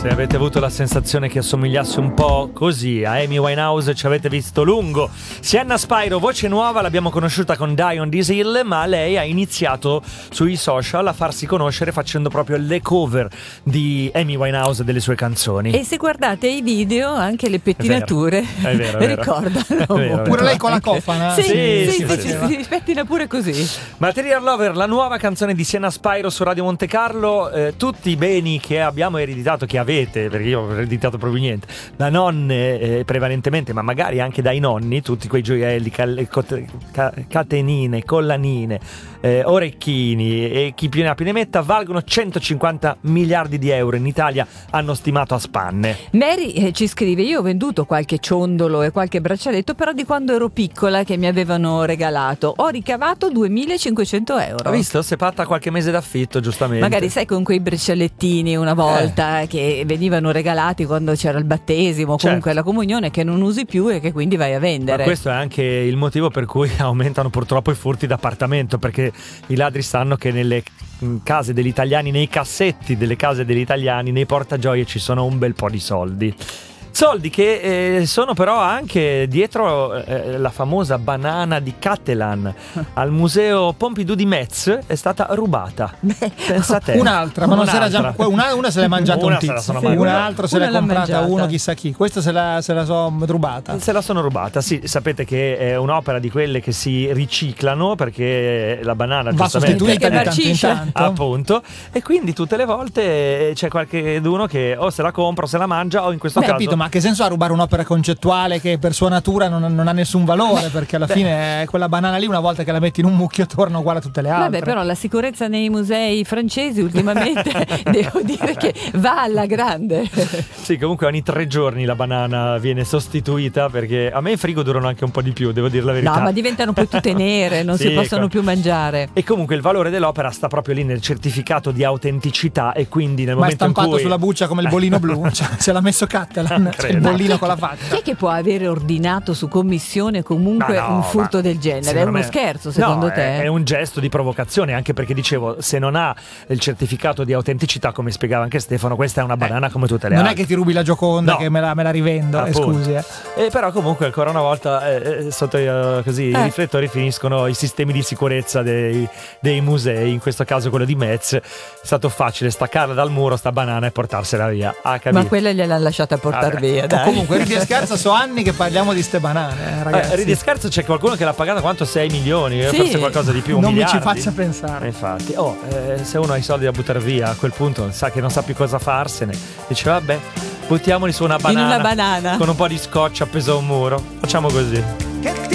Se avete avuto la sensazione che assomigliasse un po' così a Amy Winehouse, ci avete visto lungo. Sienna Spyro, voce nuova, l'abbiamo conosciuta con Die on This Hill, ma lei ha iniziato sui social a farsi conoscere facendo proprio le cover di Amy Winehouse e delle sue canzoni. E se guardate i video, anche le pettinature è vero. ricordano. È vero. Pure lei con la cofana? Sì, si si spettina pure così. Material Lover, la nuova canzone di Sienna Spyro su Radio Monte Carlo. Tutti i beni che abbiamo ereditato, che avete, perché io ho ereditato proprio niente, da nonne prevalentemente, ma magari anche dai nonni, tutti quei gioielli, catenine, collanine, orecchini e chi più ne ha più ne metta, valgono 150 miliardi di euro. In Italia hanno stimato a spanne. Mary ci scrive: io ho venduto qualche ciondolo e qualche braccialetto, però di quando ero piccola, che mi avevano regalato, ho ricavato 2.500 euro. Ho visto? Si è fatta qualche mese d'affitto, giustamente. Magari sai, con quei braccialettini una volta che venivano regalati quando c'era il battesimo, comunque la comunione, che non usi più e che quindi vai a vendere. Ma questo è anche il motivo per cui aumentano purtroppo i furti d'appartamento, perché i ladri sanno che nelle case degli italiani, nei cassetti delle case degli italiani, nei portagioie ci sono un bel po' di soldi. Soldi che sono però anche dietro la famosa banana di Catalan al museo Pompidou di Metz, è stata rubata. Pensa a te. Un'altra, ma non si era già una se l'è mangiata un tizio, un'altra se l'è comprata uno chissà chi. Questa se la sono rubata. Se la sono rubata, sì. Sapete che è un'opera di quelle che si riciclano, perché la banana va sostituita di tanto in tanto, appunto, e quindi tutte le volte c'è qualcuno che o se la compra o se la mangia, o in questo caso. Capito, ma che senso ha rubare un'opera concettuale che per sua natura non ha nessun valore, perché alla fine quella banana lì, una volta che la metti in un mucchio, torna uguale a tutte le altre. Vabbè, però la sicurezza nei musei francesi ultimamente devo dire che va alla grande. Sì, comunque ogni 3 giorni la banana viene sostituita, perché a me in frigo durano anche un po' di più, devo dire la verità. No, ma diventano poi tutte nere, non si possono più mangiare. E comunque il valore dell'opera sta proprio lì nel certificato di autenticità, e quindi nel momento in cui... Ma è stampato sulla buccia come il bolino blu, cioè, ce l'ha messo Catalan, il bollino con la faccia. Chi è che può avere ordinato su commissione comunque un furto del genere? È uno scherzo, secondo te? È un gesto di provocazione, anche perché dicevo, se non ha il certificato di autenticità, come spiegava anche Stefano, questa è una banana come tutte le altre. Non è che ti rubi la Gioconda, che me la rivendo, scusi. Però comunque ancora una volta sotto così i riflettori finiscono i sistemi di sicurezza dei musei, in questo caso quello di Metz. È stato facile staccarla dal muro sta banana e portarsela via. Ma quella gliel'hanno lasciata portare via, dai. Comunque ridi e scherzo, so anni che parliamo di ste banane, ragazzi. Ridi e scherzo, c'è qualcuno che l'ha pagata quanto? 6 milioni? Sì. Forse qualcosa di più, non miliardi. mi ci faccia pensare. Infatti, se uno ha i soldi da buttare via, a quel punto sa che non sa più cosa farsene, dice vabbè, buttiamoli su una banana, in una banana con un po' di scotch appeso a un muro, facciamo così.